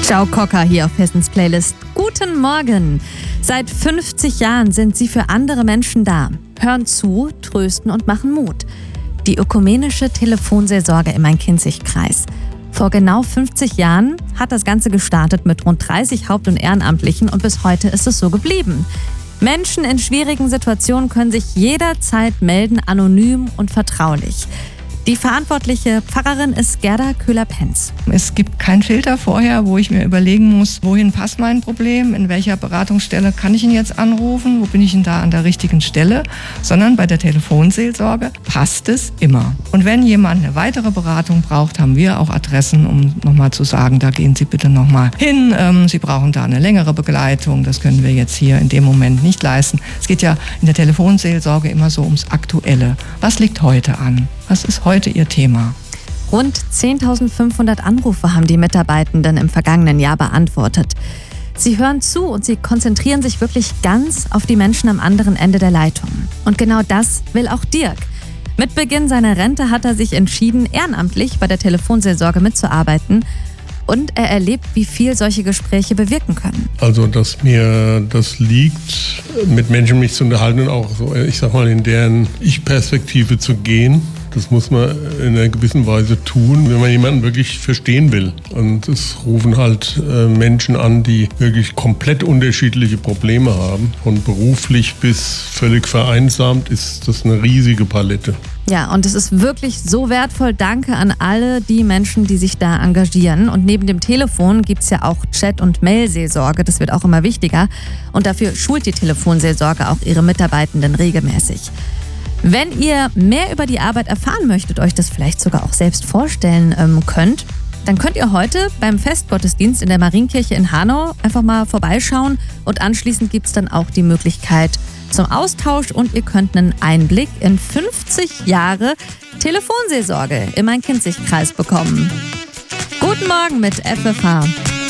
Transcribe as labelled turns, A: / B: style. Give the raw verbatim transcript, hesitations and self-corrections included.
A: Ciao Cocker hier auf Hessens Playlist. Guten Morgen. Seit fünfzig Jahren sind sie für andere Menschen da. Hören zu, trösten und machen Mut. Die ökumenische Telefonseelsorge im Main-Kinzig-Kreis. Vor genau fünfzig Jahren hat das Ganze gestartet mit rund dreißig Haupt- und Ehrenamtlichen und bis heute ist es so geblieben. Menschen in schwierigen Situationen können sich jederzeit melden, anonym und vertraulich. Die verantwortliche Pfarrerin ist Gerda Köhler-Penz.
B: Es gibt keinen Filter vorher, wo ich mir überlegen muss, wohin passt mein Problem, in welcher Beratungsstelle kann ich ihn jetzt anrufen, wo bin ich denn da an der richtigen Stelle, sondern bei der Telefonseelsorge passt es immer. Und wenn jemand eine weitere Beratung braucht, haben wir auch Adressen, um nochmal zu sagen, da gehen Sie bitte nochmal hin, ähm, Sie brauchen da eine längere Begleitung, das können wir jetzt hier in dem Moment nicht leisten. Es geht ja in der Telefonseelsorge immer so ums Aktuelle. Was liegt heute an? Was ist heute Ihr Thema?
A: Rund zehntausendfünfhundert Anrufe haben die Mitarbeitenden im vergangenen Jahr beantwortet. Sie hören zu und sie konzentrieren sich wirklich ganz auf die Menschen am anderen Ende der Leitung. Und genau das will auch Dirk. Mit Beginn seiner Rente hat er sich entschieden, ehrenamtlich bei der Telefonseelsorge mitzuarbeiten. Und er erlebt, wie viel solche Gespräche bewirken können.
C: Also, dass mir das liegt, mit Menschen mich zu unterhalten und auch so, ich sag mal, in deren Ich-Perspektive zu gehen. Das muss man in einer gewissen Weise tun, wenn man jemanden wirklich verstehen will. Und es rufen halt äh, Menschen an, die wirklich komplett unterschiedliche Probleme haben. Von beruflich bis völlig vereinsamt ist das eine riesige Palette.
A: Ja, und es ist wirklich so wertvoll. Danke an alle die Menschen, die sich da engagieren. Und neben dem Telefon gibt es ja auch Chat- und Mail-Seelsorge. Das wird auch immer wichtiger. Und dafür schult die Telefonseelsorge auch ihre Mitarbeitenden regelmäßig. Wenn ihr mehr über die Arbeit erfahren möchtet, euch das vielleicht sogar auch selbst vorstellen ähm, könnt, dann könnt ihr heute beim Festgottesdienst in der Marienkirche in Hanau einfach mal vorbeischauen. Und anschließend gibt es dann auch die Möglichkeit zum Austausch und ihr könnt einen Einblick in fünfzig Jahre Telefonseelsorge im Main-Kinzig-Kreis bekommen. Guten Morgen mit F F H.